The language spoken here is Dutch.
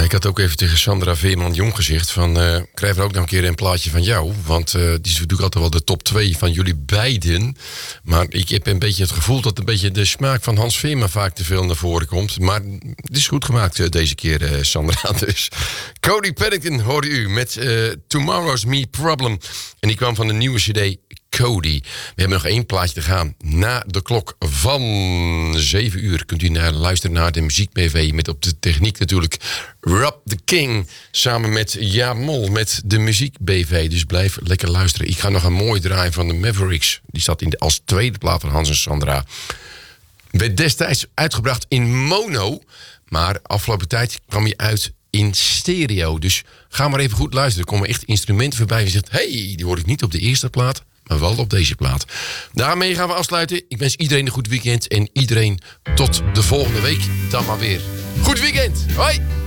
ik had ook even tegen Sandra Veerman-Jong gezegd van... krijgen we ook nog een keer een plaatje van jou? Want die is natuurlijk altijd wel de top 2 van jullie beiden. Maar ik heb een beetje het gevoel dat een beetje de smaak van Hans Veerman vaak te veel naar voren komt. Maar het is goed gemaakt deze keer, Sandra. Dus Cody Paddington hoorde u met Tomorrow's Me Problem. En die kwam van de nieuwe cd Cody. We hebben nog 1 plaatje te gaan. Na de klok van 7 uur kunt u luisteren naar de muziek-BV... met op de techniek natuurlijk Rob the King... samen met Jamol met de muziek-BV. Dus blijf lekker luisteren. Ik ga nog een mooi draaien van de Mavericks. Die staat als tweede plaat van Hans en Sandra. Werd destijds uitgebracht in mono... maar afgelopen tijd kwam je uit in stereo. Dus ga maar even goed luisteren. Er komen echt instrumenten voorbij en je zegt... hey, die hoor ik niet op de eerste plaat... maar wel op deze plaat. Daarmee gaan we afsluiten. Ik wens iedereen een goed weekend. En iedereen tot de volgende week dan maar weer. Goed weekend. Hoi!